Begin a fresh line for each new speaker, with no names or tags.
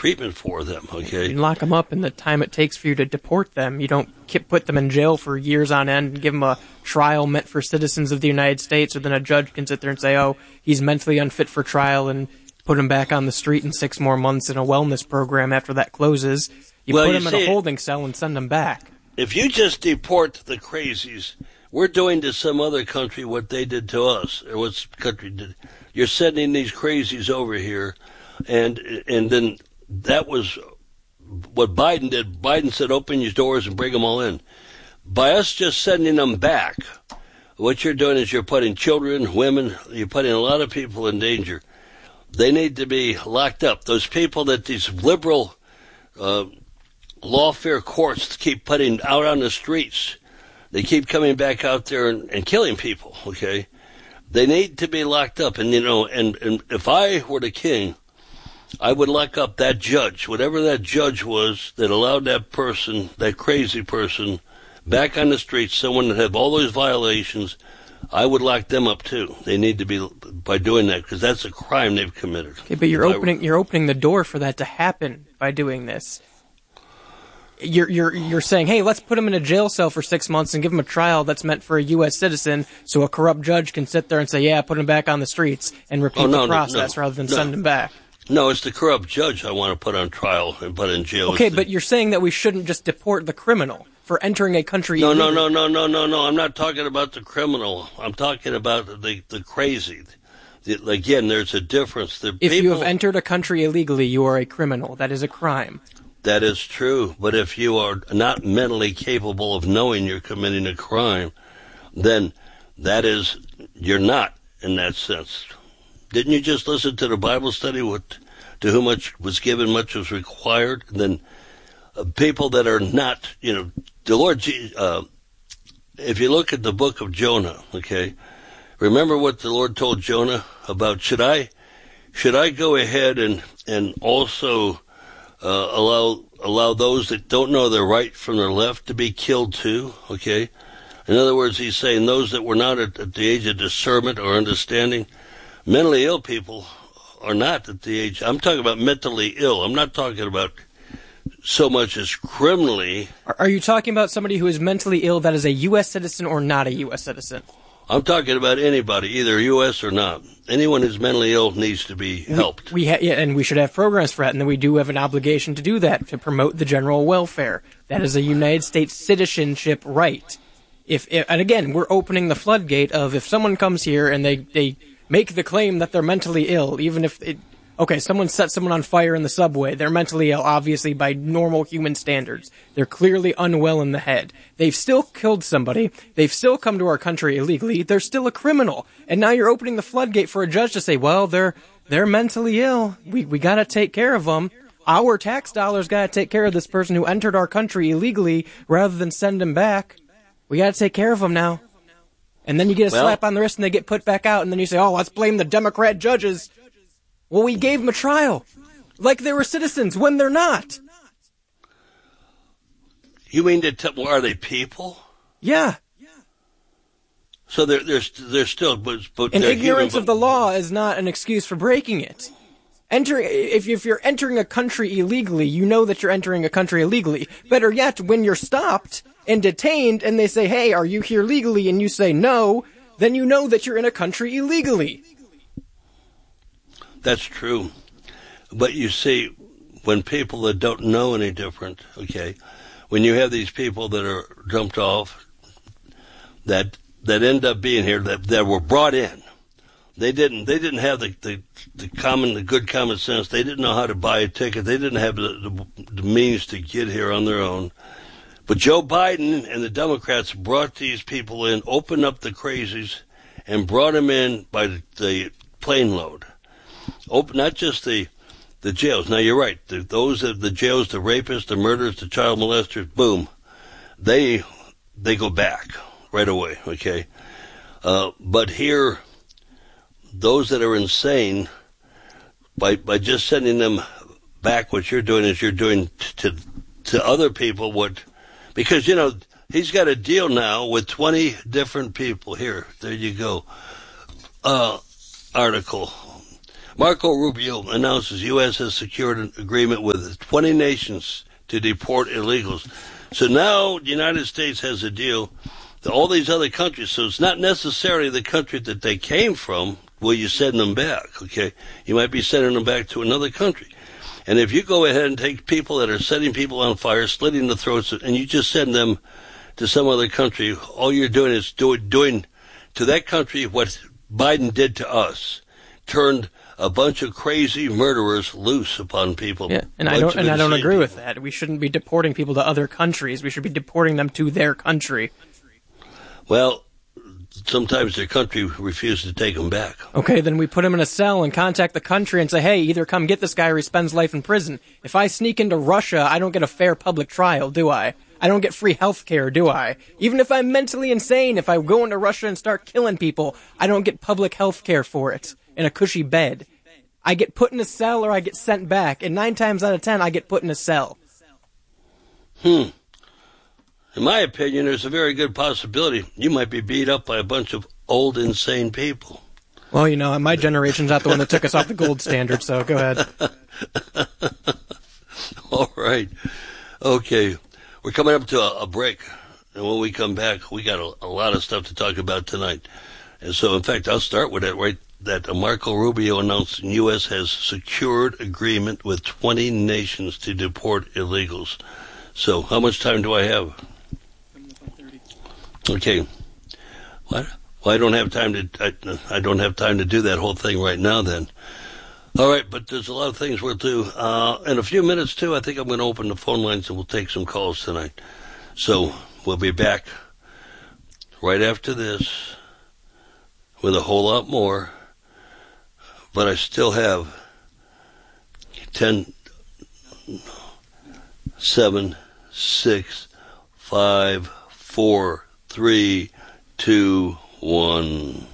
treatment for them, okay?
You lock them up, and the time it takes for you to deport them, you don't put them in jail for years on end and give them a trial meant for citizens of the United States, so then a judge can sit there and say, oh, he's mentally unfit for trial, and put him back on the street in 6 more months in a wellness program after that closes. You put him in a holding cell and send him back.
If you just deport the crazies, we're doing to some other country what they did to us, or what country did. You're sending these crazies over here, and then that was what Biden did. Biden said, open your doors and bring them all in. By us just sending them back, what you're doing is you're putting children, women, you're putting a lot of people in danger. They need to be locked up. Those people that these liberal lawfare courts keep putting out on the streets, they keep coming back out there and killing people, okay? They need to be locked up. And, and if I were the king, I would lock up that judge, whatever that judge was that allowed that person, that crazy person, back on the streets, someone that had all those violations, I would lock them up too. They need to be, by doing that, because that's a crime they've committed.
Okay, but you're opening the door for that to happen by doing this. You're saying, hey, let's put him in a jail cell for 6 months and give him a trial that's meant for a U.S. citizen, so a corrupt judge can sit there and say, yeah, put him back on the streets and repeat the process rather than send him back.
No, it's the corrupt judge I want to put on trial and put in jail.
Okay, but you're saying that we shouldn't just deport the criminal for entering a country illegally.
No. I'm not talking about the criminal. I'm talking about the crazy. Again, there's a difference.
If you have entered a country illegally, you are a criminal. That is a crime.
That is true. But if you are not mentally capable of knowing you're committing a crime, then you're not in that sense. Didn't you just listen to the Bible study? To whom much was given, much was required. And then people that are not, the Lord, if you look at the book of Jonah, okay, remember what the Lord told Jonah about, should I go ahead and also allow those that don't know their right from their left to be killed too, okay? In other words, he's saying those that were not at the age of discernment or understanding. Mentally ill people are not at the age. I'm talking about mentally ill. I'm not talking about so much as criminally.
Are you talking about somebody who is mentally ill that is a U.S. citizen or not a U.S. citizen?
I'm talking about anybody, either U.S. or not. Anyone who's mentally ill needs to be helped.
And we should have programs for that, and then we do have an obligation to do that, to promote the general welfare. That is a United States citizenship right. And again, we're opening the floodgate of if someone comes here and they make the claim that they're mentally ill, even if someone sets someone on fire in the subway. They're mentally ill, obviously, by normal human standards. They're clearly unwell in the head. They've still killed somebody. They've still come to our country illegally. They're still a criminal. And now you're opening the floodgate for a judge to say, well, they're mentally ill. We gotta take care of them. Our tax dollars gotta take care of this person who entered our country illegally rather than send him back. We gotta take care of them now. And then you get a slap on the wrist and they get put back out, and then you say, oh, let's blame the Democrat judges. Well, we gave them a trial. Like they were citizens when they're not.
You mean are they people?
Yeah.
So they're still... But
and ignorance of the law is not an excuse for breaking it. If you're entering a country illegally, you know that you're entering a country illegally. Better yet, when you're stopped and detained and they say, hey, are you here legally? And you say no, then you know that you're in a country illegally.
That's true. But you see, when people that don't know any different, okay, when you have these people that are jumped off, that end up being here, that were brought in, they didn't have the good common sense. They didn't know how to buy a ticket. They didn't have the means to get here on their own. But Joe Biden and the Democrats brought these people in, opened up the crazies, and brought them in by the plane load. Not just the jails. Now, you're right. The jails, the rapists, the murderers, the child molesters, boom, they go back right away, okay? But here, those that are insane, by just sending them back, what you're doing is you're doing to other people because, he's got a deal now with 20 different people. Here, there you go. Article. Marco Rubio announces U.S. has secured an agreement with 20 nations to deport illegals. So now the United States has a deal to all these other countries. So it's not necessarily the country that they came from where you send them back, okay? You might be sending them back to another country. And if you go ahead and take people that are setting people on fire, slitting the throats, and you just send them to some other country, all you're doing is doing to that country what Biden did to us. Turned a bunch of crazy murderers loose upon people.
Yeah, and I don't agree with that. We shouldn't be deporting people to other countries. We should be deporting them to their country.
Well, sometimes their country refuses to take them back.
Okay, then we put them in a cell and contact the country and say, hey, either come get this guy or he spends life in prison. If I sneak into Russia, I don't get a fair public trial, do I? I don't get free health care, do I? Even if I'm mentally insane, if I go into Russia and start killing people, I don't get public health care for it in a cushy bed. I get put in a cell or I get sent back, and 9 times out of 10, I get put in a cell.
In my opinion, there's a very good possibility you might be beat up by a bunch of old, insane people.
Well, you know, my generation's not the one that took us off the gold standard, so go ahead.
All right. Okay. We're coming up to a break, and when we come back, we got a lot of stuff to talk about tonight. And so, in fact, I'll start with it right that Marco Rubio announced the U.S. has secured agreement with 20 nations to deport illegals. So, how much time do I have? Okay. What? Well, I don't have time to. I don't have time to do that whole thing right now. Then, all right. But there's a lot of things we'll do in a few minutes too. I think I'm going to open the phone lines and we'll take some calls tonight. So we'll be back right after this with a whole lot more. But I still have 10, 7, 6, 5, 4, 3, 2, 1.